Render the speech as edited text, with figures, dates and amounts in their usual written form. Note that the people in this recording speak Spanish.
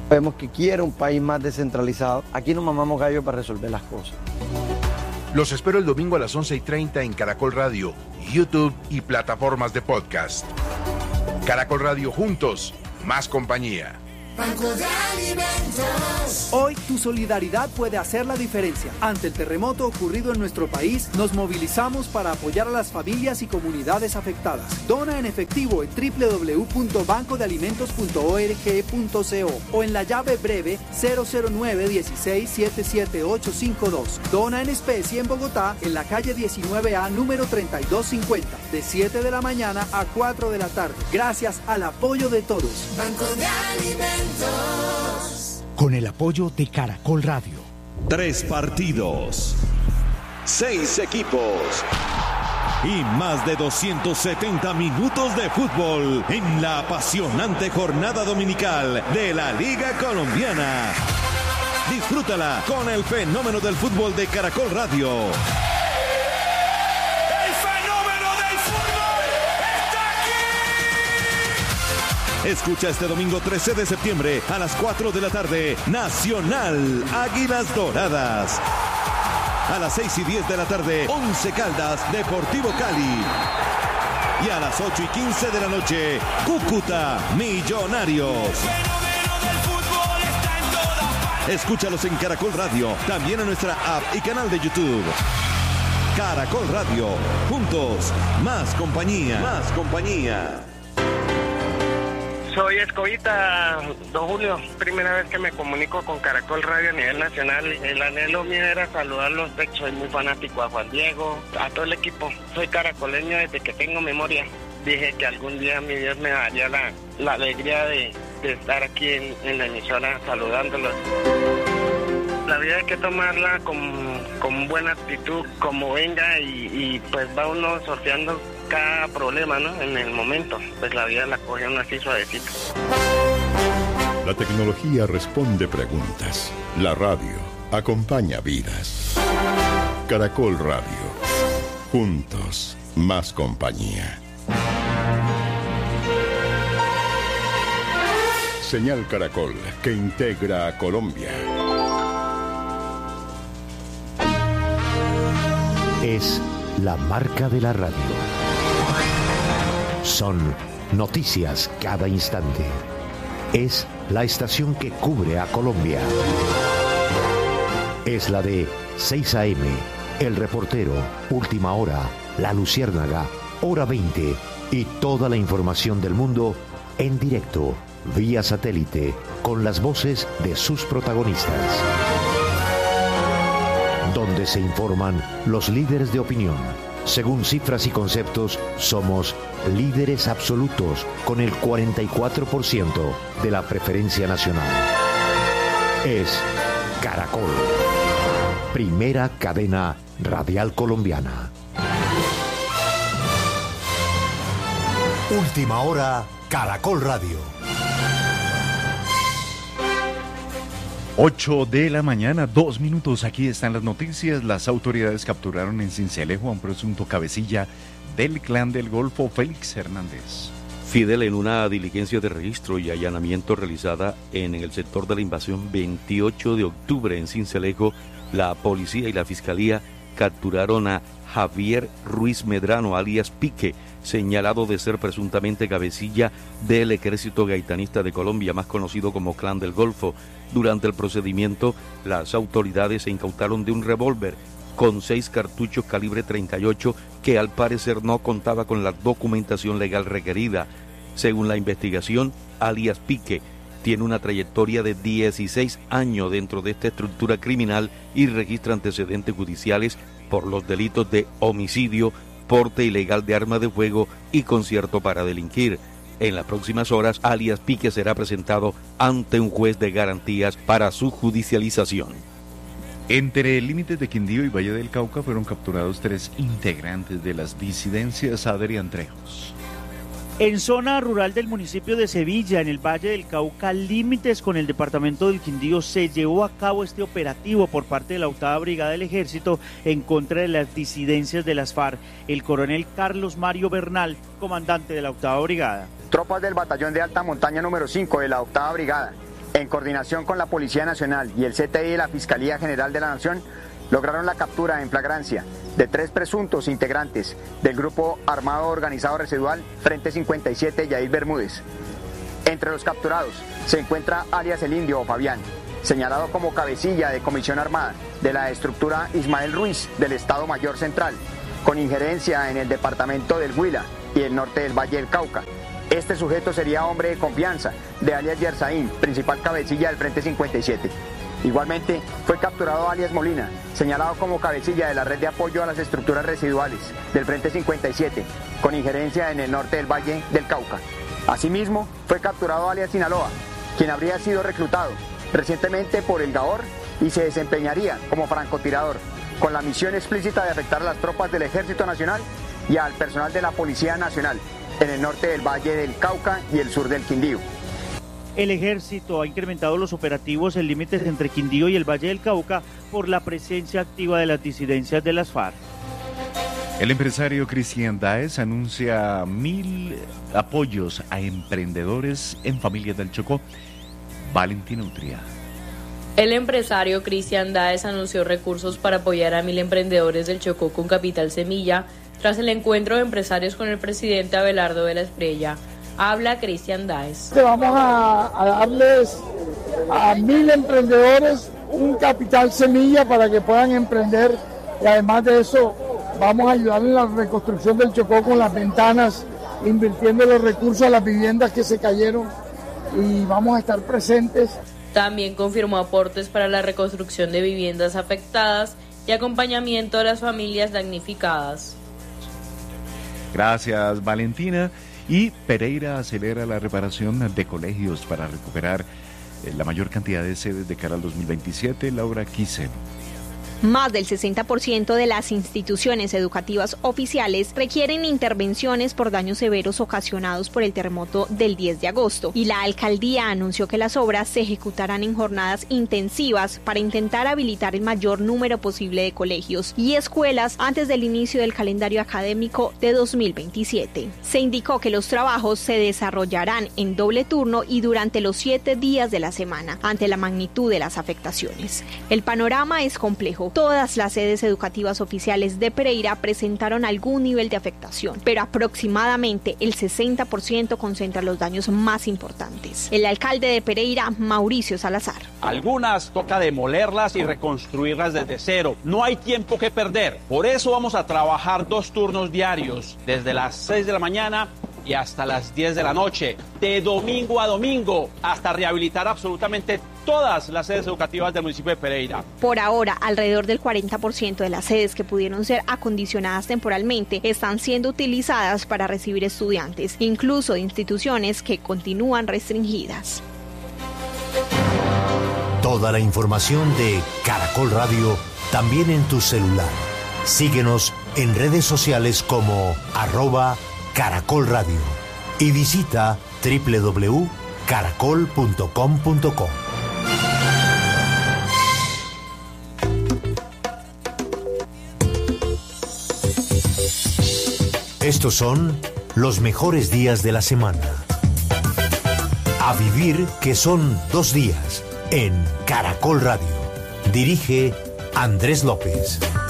Vemos que quiere un país más descentralizado. Aquí nos mamamos gallo para resolver las cosas. Los espero el domingo a las 11:30 en Caracol Radio, YouTube y plataformas de podcast. Caracol Radio, juntos, más compañía. Banco de Alimentos. Hoy tu solidaridad puede hacer la diferencia. Ante el terremoto ocurrido en nuestro país, nos movilizamos para apoyar a las familias y comunidades afectadas. Dona en efectivo en www.bancodealimentos.org.co o en la llave breve 009-16-77852. Dona en especie en Bogotá, en la calle 19A, número 3250, de 7 de la mañana a 4 de la tarde. Gracias al apoyo de todos. Banco de Alimentos. Con el apoyo de Caracol Radio. 3 partidos, 6 equipos y más de 270 minutos de fútbol en la apasionante jornada dominical de la Liga Colombiana. Disfrútala con el fenómeno del fútbol de Caracol Radio. Escucha este domingo 13 de septiembre a las 4 de la tarde, Nacional Águilas Doradas. A las 6:10 de la tarde, Once Caldas, Deportivo Cali. Y a las 8:15 de la noche, Cúcuta Millonarios. Escúchalos en Caracol Radio, también en nuestra app y canal de YouTube. Caracol Radio, juntos, más compañía. Más compañía. Soy Escobita, don Julio, primera vez que me comunico con Caracol Radio a nivel nacional. El anhelo mío era saludarlos, de hecho soy muy fanático a Juan Diego, a todo el equipo. Soy caracoleño desde que tengo memoria. Dije que algún día mi Dios me daría la alegría de estar aquí en la emisora saludándolos. La vida hay que tomarla con buena actitud, como venga, y pues va uno sorteando cada problema, ¿no? En el momento, pues la vida la coge uno así suavecito. La tecnología responde preguntas. La radio acompaña vidas. Caracol Radio. Juntos, más compañía. Señal Caracol, que integra a Colombia. Es la marca de la radio. Son noticias cada instante. Es la estación que cubre a Colombia. Es la de 6 AM, El Reportero, Última Hora, La Luciérnaga, Hora 20 y toda la información del mundo en directo, vía satélite, con las voces de sus protagonistas. Donde se informan los líderes de opinión. Según cifras y conceptos, somos líderes absolutos con el 44% de la preferencia nacional. Es Caracol, primera cadena radial colombiana. Última Hora, Caracol Radio. 8 de la mañana, 2 minutos. Aquí están las noticias. Las autoridades capturaron en Sincelejo a un presunto cabecilla del Clan del Golfo, Félix Hernández. Fidel, en una diligencia de registro y allanamiento realizada en el sector de la invasión 28 de octubre en Sincelejo, la policía y la fiscalía capturaron a Javier Ruiz Medrano, alias Pique, señalado de ser presuntamente cabecilla del Ejército Gaitanista de Colombia, más conocido como Clan del Golfo. Durante el procedimiento, las autoridades se incautaron de un revólver con 6 cartuchos calibre 38 que al parecer no contaba con la documentación legal requerida. Según la investigación, alias Pique tiene una trayectoria de 16 años dentro de esta estructura criminal y registra antecedentes judiciales por los delitos de homicidio, porte ilegal de arma de fuego y concierto para delinquir. En las próximas horas, alias Pique será presentado ante un juez de garantías para su judicialización. Entre límites de Quindío y Valle del Cauca fueron capturados 3 integrantes de las disidencias Adrián Trejos. En zona rural del municipio de Sevilla, en el Valle del Cauca, límites con el departamento del Quindío, se llevó a cabo este operativo por parte de la 8ª Brigada del Ejército en contra de las disidencias de las FARC. El coronel Carlos Mario Bernal, comandante de la 8ª Brigada. Tropas del batallón de alta montaña número 5 de la 8ª Brigada, en coordinación con la Policía Nacional y el CTI de la Fiscalía General de la Nación, lograron la captura en flagrancia de 3 presuntos integrantes del Grupo Armado Organizado Residual Frente 57 Yair Bermúdez. Entre los capturados se encuentra alias El Indio o Fabián, señalado como cabecilla de comisión armada de la estructura Ismael Ruiz del Estado Mayor Central, con injerencia en el departamento del Huila y el norte del Valle del Cauca. Este sujeto sería hombre de confianza de alias Yersaín, principal cabecilla del Frente 57. Igualmente fue capturado alias Molina, señalado como cabecilla de la red de apoyo a las estructuras residuales del Frente 57, con injerencia en el norte del Valle del Cauca. Asimismo, fue capturado alias Sinaloa, quien habría sido reclutado recientemente por el GAOR y se desempeñaría como francotirador, con la misión explícita de afectar a las tropas del Ejército Nacional y al personal de la Policía Nacional en el norte del Valle del Cauca y el sur del Quindío. El Ejército ha incrementado los operativos en límites entre Quindío y el Valle del Cauca por la presencia activa de las disidencias de las FARC. El empresario Cristian Daes anuncia 1.000 apoyos a emprendedores en familias del Chocó. Valentina Utria. El empresario Cristian Daes anunció recursos para apoyar a 1.000 emprendedores del Chocó con capital semilla tras el encuentro de empresarios con el presidente Abelardo de la Espriella. Habla Cristian Daes. Vamos a darles a 1.000 emprendedores un capital semilla para que puedan emprender, y además de eso vamos a ayudar en la reconstrucción del Chocó con las ventanas, invirtiendo los recursos a las viviendas que se cayeron, y vamos a estar presentes. También confirmó aportes para la reconstrucción de viviendas afectadas y acompañamiento a las familias damnificadas. Gracias, Valentina. Y Pereira acelera la reparación de colegios para recuperar la mayor cantidad de sedes de cara al 2027. Laura Quise. Más del 60% de las instituciones educativas oficiales requieren intervenciones por daños severos ocasionados por el terremoto del 10 de agosto. Y la alcaldía anunció que las obras se ejecutarán en jornadas intensivas para intentar habilitar el mayor número posible de colegios y escuelas antes del inicio del calendario académico de 2027. Se indicó que los trabajos se desarrollarán en doble turno y durante los 7 días de la semana, ante la magnitud de las afectaciones. El panorama es complejo. Todas las sedes educativas oficiales de Pereira presentaron algún nivel de afectación, pero aproximadamente el 60% concentra los daños más importantes. El alcalde de Pereira, Mauricio Salazar. Algunas toca demolerlas y reconstruirlas desde cero. No hay tiempo que perder. Por eso vamos a trabajar 2 turnos diarios, desde las 6 de la mañana y hasta las 10 de la noche, de domingo a domingo, hasta rehabilitar absolutamente todas las sedes educativas del municipio de Pereira. Por ahora, alrededor del 40% de las sedes que pudieron ser acondicionadas temporalmente están siendo utilizadas para recibir estudiantes, incluso de instituciones que continúan restringidas. Toda la información de Caracol Radio también en tu celular. Síguenos en redes sociales como @Caracol Radio y visita www.caracol.com.co. Estos son los mejores días de la semana. A vivir que son 2 días en Caracol Radio. Dirige Andrés López.